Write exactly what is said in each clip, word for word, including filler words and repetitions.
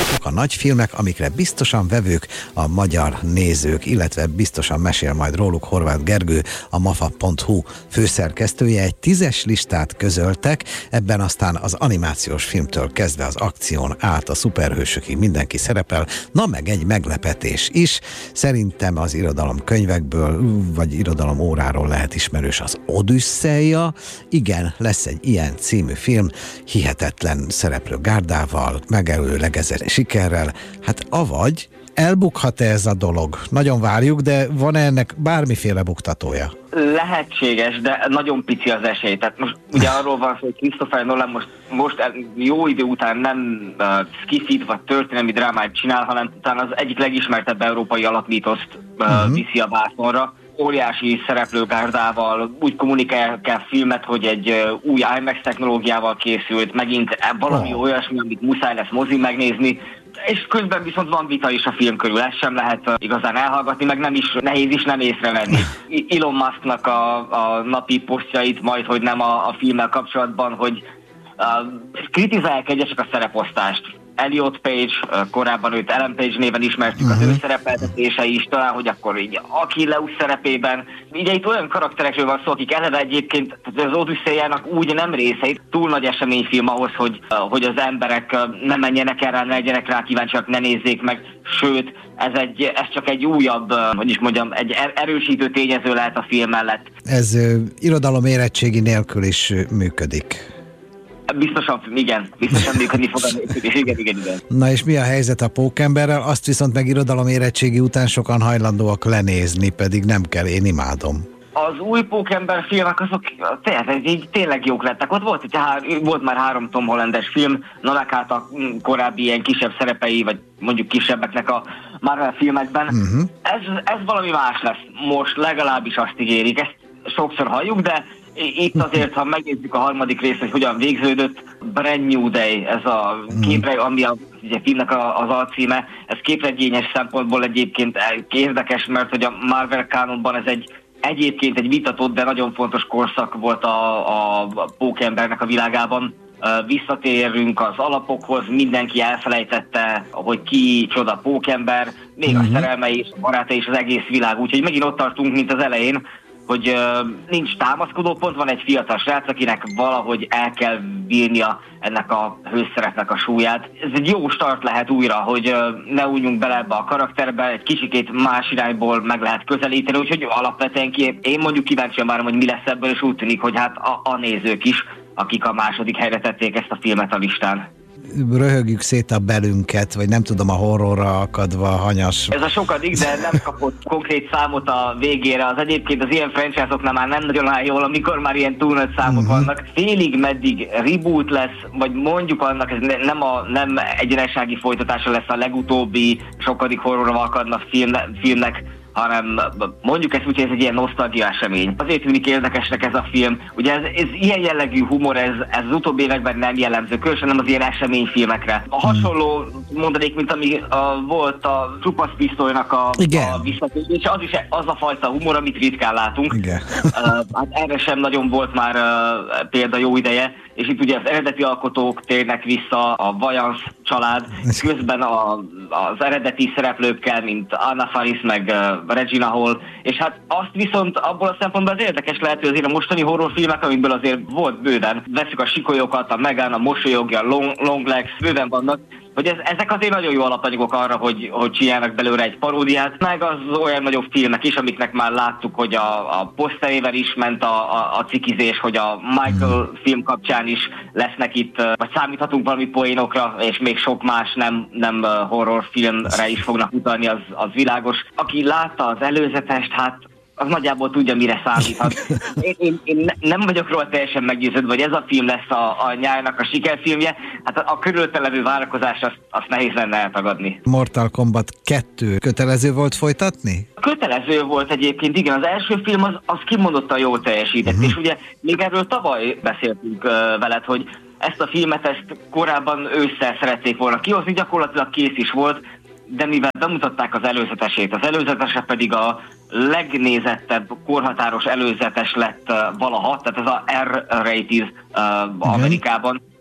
a nagy filmek, amikre biztosan vevők a magyar nézők, illetve biztosan mesél majd róluk Horváth Gergő, a mafa pont hu főszerkesztője. Egy tízes listát közöltek, ebben aztán az animációs filmtől kezdve az akción át a szuperhősökig mindenki szerepel, na meg egy meglepetés is. Szerintem az irodalomkönyvekből, vagy irodalom óráról lehet ismerős az Odüsszeia. Igen, lesz egy ilyen című film, hihetetlen szereplő gárdával, megelőlegezett sikerrel. Hát avagy elbukhat-e ez a dolog? Nagyon várjuk, de van-e ennek bármiféle buktatója? Lehetséges, de nagyon pici az esély. Tehát most ugye arról van szó, hogy Christopher Nolan most, most jó idő után nem uh, skifit vagy történelmi drámát csinál, hanem utána az egyik legismertebb európai alapmítoszt uh, uh-huh. viszi a vászonra. Óriási szereplőgárdával, úgy kommunikál filmet, hogy egy uh, új IMAX technológiával készült, megint valami oh. olyasmi, amit muszáj lesz mozin megnézni, és közben viszont van vita is a film körül, ezt sem lehet uh, igazán elhallgatni, meg nem is nehéz is nem észrevenni. Elon Musknak a, a napi posztjait, majd hogy nem a, a filmmel kapcsolatban, hogy uh, kritizálják egyesek a szereposztást. Elliot Page, korábban őt Ellen Page néven ismertük, uh-huh. az ő szerepeltetése is, talán, hogy akkor így Achilleus szerepében. Ugye itt olyan karakterekről van szó, akik eleve egyébként az Odüsszeiának úgy nem részeit, túl nagy eseményfilm ahhoz, hogy, hogy az emberek ne menjenek el rá, ne legyenek rá kíváncsiak, ne nézzék meg, sőt, ez, egy, ez csak egy újabb, hogy is mondjam, egy erősítő tényező lehet a film mellett. Ez uh, irodalom érettségi nélkül is működik. Biztosan, igen, biztosan működni fog a működés, igen, igen, igen. Na és mi a helyzet a Pókemberrel? Azt viszont meg irodalom érettségi után sokan hajlandóak lenézni, pedig nem kell, én imádom. Az új Pókember filmek azok tényleg, tényleg jók lettek. Ott volt, volt már három Tom Hollandes film, Nalekát a korábbi ilyen kisebb szerepei, vagy mondjuk kisebbeknek a Marvel filmekben. Uh-huh. Ez, ez valami más lesz. Most legalábbis azt ígérik. Ezt sokszor halljuk, de itt azért, ha megnézzük a harmadik részt, hogy hogyan végződött, Brand New Day, ez a képre, ami a ugye, filmnek a, az alcíme, ez képregényes szempontból egyébként érdekes, mert hogy a Marvel Canonban ez egy egyébként egy vitatott, de nagyon fontos korszak volt a, a Pókembernek a világában. Visszatérünk az alapokhoz, mindenki elfelejtette, hogy ki csoda Pókember, még uh-huh. a szerelmei és a barátai és az egész világ, úgyhogy megint ott tartunk, mint az elején, hogy uh, nincs támaszkodó pont, van egy fiatal srác, akinek valahogy el kell bírnia ennek a hőszerepnek a súlyát. Ez egy jó start lehet újra, hogy uh, ne újjunk bele ebbe a karakterbe, egy kicsikét más irányból meg lehet közelíteni, úgyhogy alapvetően ki, én mondjuk kíváncsian várom, hogy mi lesz ebből, és úgy tűnik, hogy hát a, a nézők is, akik a második helyre tették ezt a filmet a listán. Röhögjük szét a belünket, vagy nem tudom, a horrorra akadva hanyas. Ez a sokadik, de nem kapott konkrét számot a végére. Az egyébként az ilyen franchise-oknál már nem nagyon áll jól, amikor már ilyen túl nagy számok uh-huh. vannak. Félig meddig reboot lesz, vagy mondjuk annak, ez nem, a, nem egyenesági folytatása lesz a legutóbbi sokadik horrorra akadna film, filmnek, hanem mondjuk ezt úgy, hogy ez egy ilyen nosztalgia esemény. Azért tűnik érdekesnek ez a film. Ugye ez, ez ilyen jellegű humor, ez, ez az utóbbi években nem jellemző, különösen nem az ilyen eseményfilmekre. A hasonló mondanék, mint ami a, volt a Csupasz pisztolynak a, a visszatérés, az is az a fajta humor, amit ritkán látunk. Igen. Uh, hát erre sem nagyon volt már uh, példa jó ideje, és itt ugye az eredeti alkotók térnek vissza, a Wayans család, közben a, az eredeti szereplőkkel, mint Anna Faris, meg uh, Regina Hall, és hát azt viszont abból a szempontból az érdekes lehet, hogy azért a mostani horrorfilmek, amikből azért volt bőven, veszük a Sikolyokat, a Megan, a Mosolyogja, a Long, Longlegs, bőven vannak, hogy ez, ezek azért nagyon jó alapanyagok arra, hogy, hogy csinálnak belőle egy paródiát, meg az olyan nagyobb filmek is, amiknek már láttuk, hogy a, a poszterével is ment a, a, a cikizés, hogy a Michael film kapcsán is lesznek itt, vagy számíthatunk valami poénokra, és még sok más nem, nem horrorfilmre is fognak utalni, az, az világos. Aki látta az előzetest, hát az nagyjából tudja, mire számíthat. Én, én, én nem vagyok róla teljesen meggyőződve, hogy ez a film lesz a, a nyárnak a sikerfilmje. Hát a, a körülötte levő várakozás azt, azt nehéz lenne eltagadni. Mortal Kombat kettő kötelező volt folytatni? Kötelező volt egyébként, igen. Az első film az, az kimondottan jól teljesített, uh-huh. és ugye még erről tavaly beszéltünk uh, veled, hogy ezt a filmet ezt korábban ősszel szerették volna kihozni, gyakorlatilag kész is volt, de mivel bemutatták az előzetesét, az előzetese pedig a legnézettebb korhatáros előzetes lett uh, valaha, tehát ez a R-rated uh, Amerikában.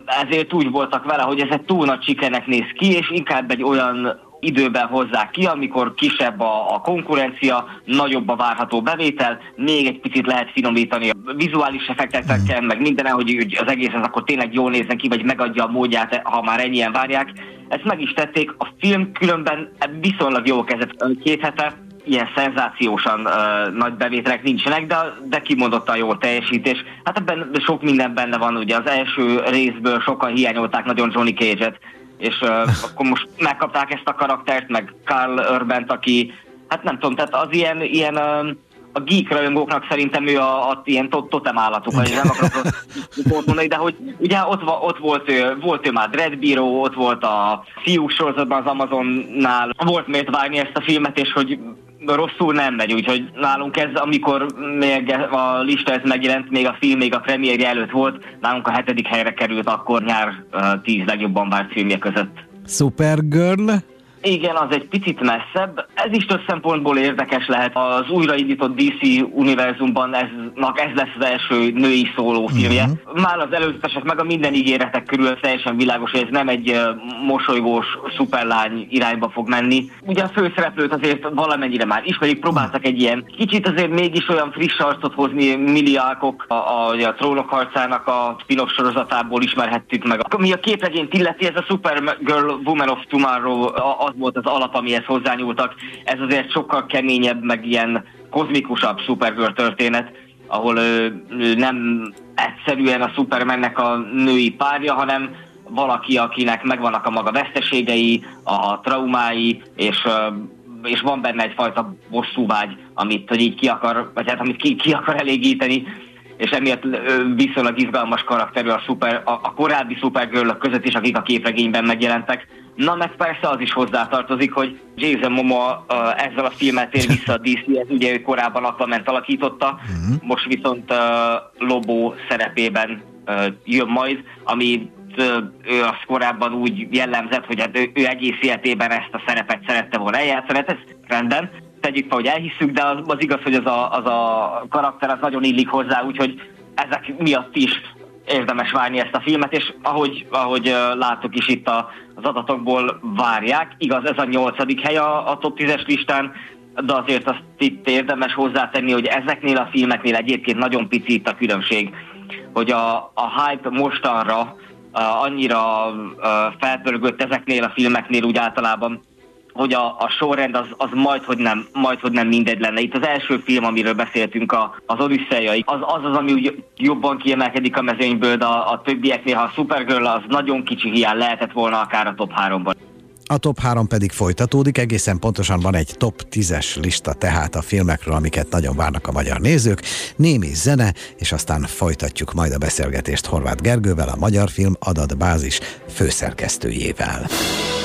ezért úgy voltak vele, hogy ez egy túl nagy sikernek néz ki, és inkább egy olyan időben hozzák ki, amikor kisebb a, a konkurencia, nagyobb a várható bevétel, még egy picit lehet finomítani a vizuális effektekkel, meg minden, hogy az egész az akkor tényleg jól nézzen ki, vagy megadja a módját, ha már ennyien várják. Ezt meg is tették, a film különben viszonylag jól kezdett két hete, ilyen szenzációsan uh, nagy bevételek nincsenek, de, de kimondottan jó teljesítés. Hát ebben sok minden benne van, ugye az első részből sokan hiányolták nagyon Johnny Cage-et, és uh, akkor most megkapták ezt a karaktert, meg Karl Urbant, aki, hát nem tudom, tehát az ilyen, ilyen uh, a geek rajongóknak szerintem ő a, a ilyen totem állatuk, hogy nem akarok ott mondani, de hogy ugye ott, ott volt, ő, volt ő már Dread Bureau, ott volt a fiúk sorozatban az Amazonnál, volt miért várni ezt a filmet, és hogy rosszul nem megy, úgyhogy nálunk ez, amikor még a lista ez megjelent, még a film, még a premierje előtt volt, nálunk a hetedik helyre került akkor nyár uh, tíz legjobban várt filmje között. Supergirl? Igen, az egy picit messzebb. Ez is több szempontból érdekes lehet. Az újraindított dé cé univerzumban ez, ez lesz az első női szóló filmje. Uh-huh. Már az előzetesek meg a minden ígéretek körül teljesen világos, hogy ez nem egy uh, mosolygós szuperlány irányba fog menni. Ugye a főszereplőt azért valamennyire már ismerik, próbáltak egy ilyen kicsit azért mégis olyan friss arcot hozni. Milliákok a, a, a Trónok harcának a spin-off sorozatából ismerhettük meg. Mi a képregényt illeti, ez a Supergirl Woman of Tomorrow, a, az volt az alap, amihez hozzányúltak. Ez azért sokkal keményebb, meg ilyen kozmikusabb Supergirl történet, ahol ö, nem egyszerűen a Supermannek a női párja, hanem valaki, akinek megvannak a maga veszteségei, a traumái, és, ö, és van benne egyfajta bosszúvágy, amit hogy így ki akar, vagy hát amit ki, ki akar elégíteni, és emiatt ö, viszonylag izgalmas karakterű a, szuper, a, a korábbi Supergirl-ök között is, akik a képregényben megjelentek. Na meg persze az is hozzátartozik, hogy Jason Momoa uh, ezzel a filmet tér vissza a dé céhez, ugye ő korábban Aquament alakította, uh-huh. most viszont uh, Lobo szerepében uh, jön majd, ami uh, ő azt korábban úgy jellemzett, hogy hát ő, ő egész életében ezt a szerepet szerette volna eljátszani, hát ez rendben, tegyük fel, hogy elhisszük, de az, az igaz, hogy az a, az a karakter az nagyon illik hozzá, úgyhogy ezek miatt is érdemes várni ezt a filmet, és ahogy, ahogy uh, láttuk is itt a, az adatokból várják, igaz, ez a nyolcadik hely a, a top tízes listán, de azért azt itt érdemes hozzátenni, hogy ezeknél a filmeknél egyébként nagyon pici itt a különbség, hogy a, a hype mostanra uh, annyira uh, felpörgött ezeknél a filmeknél úgy általában, hogy a, a sorrend az, az majdhogy nem, majdhogy nem mindegy lenne. Itt az első film, amiről beszéltünk, a, az Odüsszeia, az, az az, ami úgy jobban kiemelkedik a mezőnyből, de a, a többieknél, ha a Supergirl az nagyon kicsi hiány lehetett volna akár a top háromban. A top három pedig folytatódik, egészen pontosan van egy top tízes lista tehát a filmekről, amiket nagyon várnak a magyar nézők, némi zene, és aztán folytatjuk majd a beszélgetést Horváth Gergővel, a Magyar Film Adatbázis főszerkesztőjével.